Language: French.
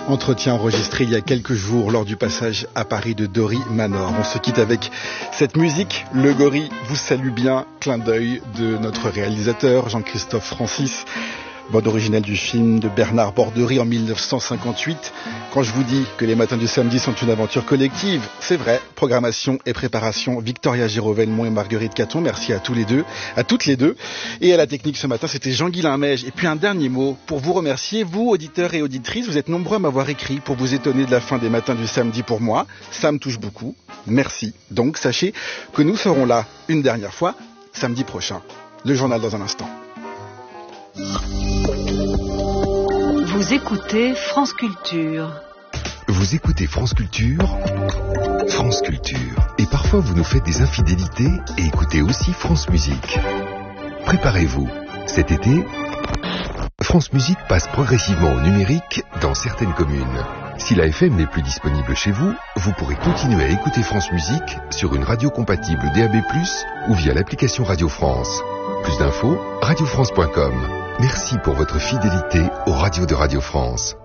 Entretien enregistré il y a quelques jours lors du passage à Paris de Dory Manor. On se quitte avec cette musique. Le Gorille vous salue bien. Clin d'œil de notre réalisateur Jean-Christophe Francis. Bande originale du film de Bernard Borderie en 1958. Quand je vous dis que les matins du samedi sont une aventure collective, c'est vrai. Programmation et préparation, Victoria Giraud-Velmont et Marguerite Caton. Merci à tous les deux, à toutes les deux. Et à la technique ce matin, c'était Jean-Guilain Mège. Et puis un dernier mot pour vous remercier, vous auditeurs et auditrices. Vous êtes nombreux à m'avoir écrit pour vous étonner de la fin des matins du samedi pour moi. Ça me touche beaucoup. Merci. Donc sachez que nous serons là une dernière fois samedi prochain. Le journal dans un instant. Vous écoutez France Culture. Vous écoutez France Culture, France Culture. Et parfois vous nous faites des infidélités et écoutez aussi France Musique. Préparez-vous. Cet été, France Musique passe progressivement au numérique dans certaines communes. Si la FM n'est plus disponible chez vous, vous pourrez continuer à écouter France Musique sur une radio compatible DAB+, ou via l'application Radio France. Plus d'infos, radiofrance.com. Merci pour votre fidélité aux radios de Radio France.